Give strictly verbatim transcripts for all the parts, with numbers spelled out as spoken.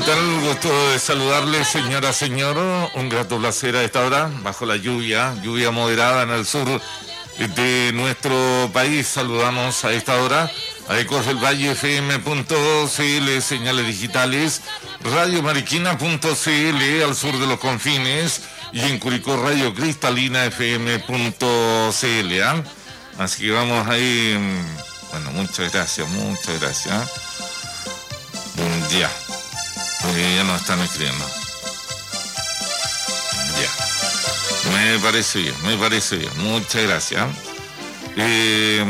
tal? Gusto de saludarle, señora, señor. Un grato placer a esta hora, bajo la lluvia, lluvia moderada en el sur de nuestro país. Saludamos a esta hora a Ecos del Valle F M punto C L, señales digitales, Radio Mariquina punto C L al sur de los confines y en Curicó Radio Cristalina F M punto C L. ¿eh? Así que vamos ahí. Bueno, muchas gracias, muchas gracias. Ya. Porque ya nos están escribiendo. Ya. Me parece bien, me parece bien. Muchas gracias. Eh,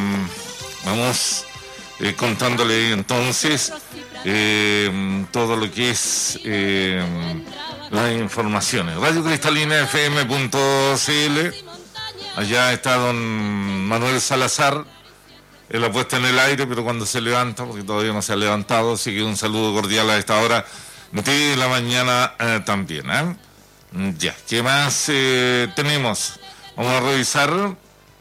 vamos eh, contándole entonces eh, todo lo que es eh, las informaciones. Radio Cristalina F M punto C L. Allá está don Manuel Salazar. Él la puesta en el aire, pero cuando se levanta, porque todavía no se ha levantado, así que un saludo cordial a esta hora de la mañana eh, también. ¿eh? Ya, ¿qué más eh, tenemos? Vamos a revisar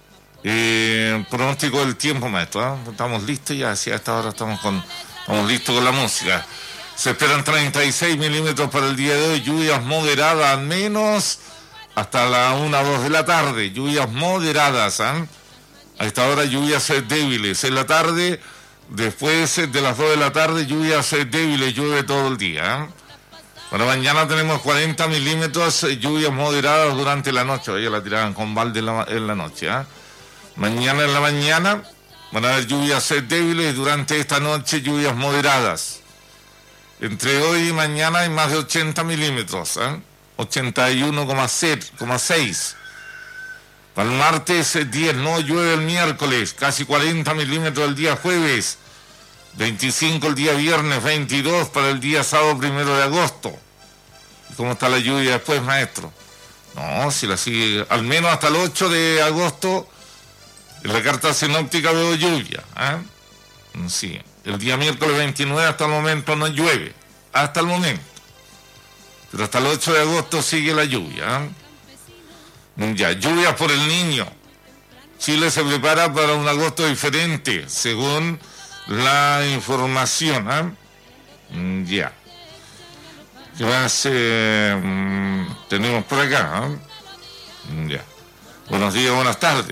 eh, pronóstico del tiempo, maestro. ¿eh? Estamos listos ya, hacia esta hora estamos, con, estamos listos con la música. Se esperan treinta y seis milímetros para el día de hoy, lluvias moderadas al menos hasta la una o dos de la tarde, lluvias moderadas, ¿eh? A esta hora lluvias débiles. En la tarde, después de las dos de la tarde, lluvias débiles, llueve todo el día. ¿eh? Para mañana tenemos cuarenta milímetros, lluvias moderadas durante la noche. Ellos la tiraban con balde en la, en la noche. ¿eh? Mañana en la mañana van a haber lluvias débiles, durante esta noche lluvias moderadas. Entre hoy y mañana hay más de ochenta milímetros, ¿eh? ochenta y uno coma seis. Para el martes diez, no llueve el miércoles, casi cuarenta milímetros el día jueves, veinticinco el día viernes, veintidós para el día sábado primero de agosto. ¿Y cómo está la lluvia después, maestro? No, si la sigue, al menos hasta el ocho de agosto, en la carta sinóptica veo lluvia. ¿eh? Sí, el día miércoles veintinueve hasta el momento no llueve, hasta el momento. Pero hasta el ocho de agosto sigue la lluvia. ¿eh? Ya, lluvias por el Niño. Chile se prepara para un agosto diferente, según la información. ¿eh? Ya. ¿Qué más eh, tenemos por acá? ¿eh? Ya. Buenos días, buenas tardes.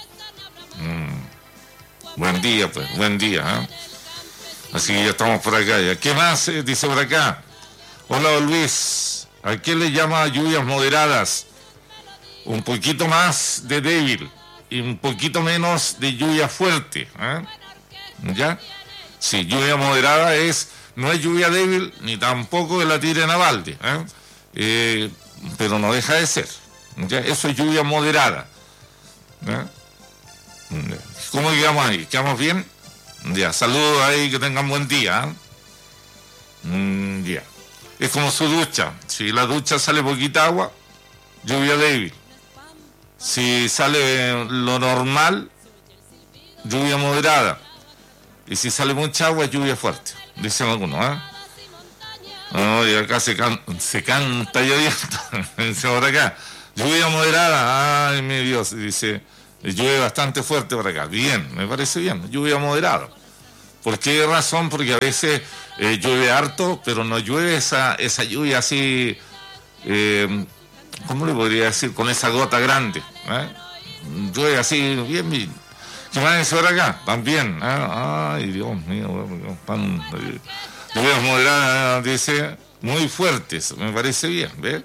Mm. Buen día, pues, buen día. ¿eh? Así que ya estamos por acá. Ya. ¿Qué más eh, dice por acá? Hola, Luis. ¿A qué le llama lluvias moderadas? Un poquito más de débil y un poquito menos de lluvia fuerte. ¿eh? ¿Ya? Sí, lluvia moderada es, no es lluvia débil ni tampoco que la tiren a balde. ¿eh? Eh, pero no deja de ser. ¿ya? Eso es lluvia moderada. ¿ya? ¿Cómo quedamos ahí? ¿Quedamos bien? Ya, saludos ahí, que tengan buen día. ¿eh? Mm, ya. Es como su ducha. Si la ducha sale poquita agua, lluvia débil. Si sale lo normal, lluvia moderada. Y si sale mucha agua, lluvia fuerte. Dicen algunos, ¿eh? No, y acá se, can, se canta lloviendo. Dice por acá, lluvia moderada. Ay, mi Dios, dice, llueve bastante fuerte por acá. Bien, me parece bien, lluvia moderada. ¿Por qué razón? Porque a veces eh, llueve harto, pero no llueve esa, esa lluvia así... Eh, ¿Cómo le podría decir? Con esa gota grande. ¿eh? Llueve así, bien, bien. ¿Qué más dice por acá? También. ¿eh? Ay, Dios mío. Tan, eh, lluvias moderadas, dice, muy fuertes. Me parece bien, ¿ves?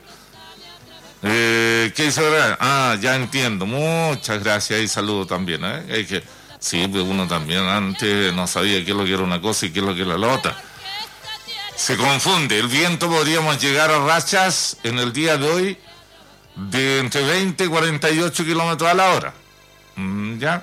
Eh, ¿Qué dice por acá? Ah, ya entiendo. Muchas gracias y saludo también. ¿eh? Hay que, sí, pues uno también antes no sabía qué es lo que era una cosa y qué es lo que era la otra. Se confunde. El viento podríamos llegar a rachas en el día de hoy de entre veinte y cuarenta y ocho kilómetros a la hora. ¿Ya?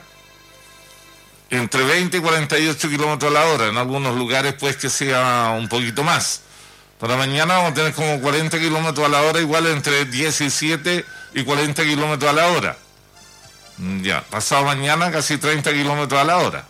Entre veinte y cuarenta y ocho kilómetros a la hora. En algunos lugares pues que sea un poquito más. Para mañana vamos a tener como cuarenta kilómetros a la hora, igual entre diecisiete y cuarenta kilómetros a la hora. Ya, pasado mañana casi treinta kilómetros a la hora.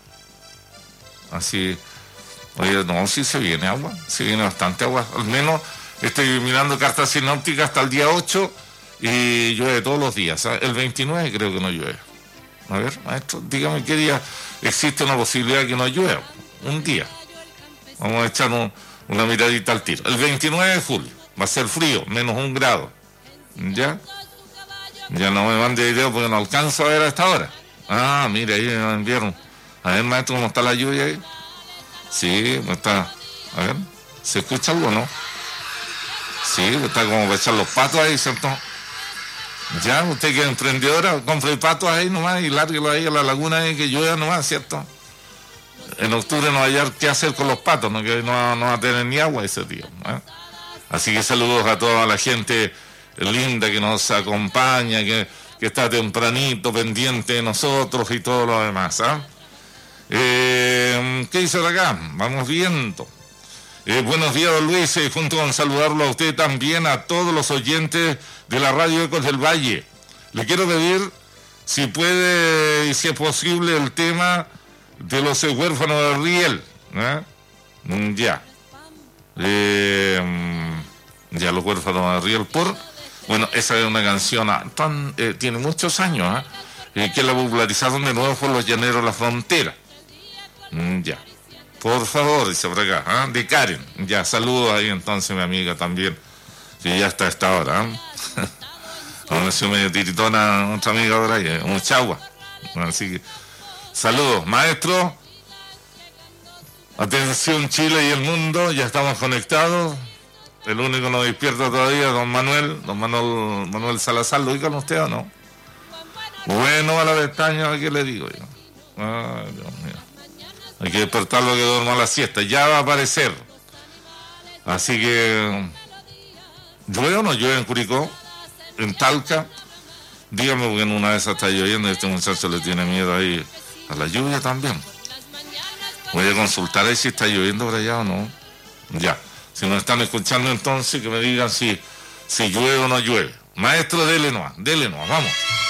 Así, oye, no, sí se viene agua, se viene bastante agua. Al menos estoy mirando cartas sinópticas hasta el día ocho. Y llueve todos los días. ¿sabes? El veintinueve creo que no llueve. A ver, maestro, dígame qué día existe una posibilidad que no llueva. Un día. Vamos a echar un, una miradita al tiro. El veintinueve de julio va a ser frío, menos un grado. ¿Ya? Ya no me mande video porque no alcanzo a ver a esta hora. Ah, mira, ahí me enviaron. A ver, maestro, ¿cómo está la lluvia ahí? Sí, pues está. A ver, ¿se escucha algo, no? Sí, pues está como para echar los patos ahí, ¿cierto? Ya, usted que es emprendedora, compre patos ahí nomás y lárguelo ahí a la laguna ahí que llueva nomás, ¿cierto? En octubre no va a hallar qué hacer con los patos, ¿no? Que no, no va a tener ni agua ese día, ¿eh? Así que saludos a toda la gente linda que nos acompaña, que, que está tempranito pendiente de nosotros y todo lo demás, ¿ah? Eh, ¿Qué dice de acá? Vamos viendo. Eh, buenos días, don Luis, eh, junto con saludarlo a usted también, a todos los oyentes de la Radio Ecos del Valle. Le quiero pedir si puede y si es posible el tema de los huérfanos de Riel, ¿eh? Mm, ya. Eh, ya los huérfanos de Riel por... Bueno, esa es una canción tan, eh, tiene muchos años, ¿eh? Eh, que la popularizaron de nuevo por los Llaneros de la Frontera. Mm, ya. Por favor, dice por acá, ¿eh? De Karen. Ya, saludos ahí entonces, mi amiga también, que ya está a esta hora, ¿eh? Ahora sí medio tiritona otra amiga por ahí, ¿eh? Mucha agua. Así que, saludos, maestro. Atención, Chile y el mundo, ya estamos conectados. El único no despierta todavía, don Manuel, don Manuel, Manuel Salazar, ¿lo ubican usted o no? Bueno, a la pestaña, ¿qué le digo yo? Ay, Dios mío. Hay que despertarlo que duerma la siesta. Ya va a aparecer. Así que... ¿llueve o no llueve en Curicó? ¿En Talca? Dígame, porque en una de esas está lloviendo y este muchacho le tiene miedo ahí a la lluvia también. Voy a consultar ahí si está lloviendo por allá o no. Ya. Si nos están escuchando entonces, que me digan si, si llueve o no llueve. Maestro, dele nomás, dele nomás, vamos.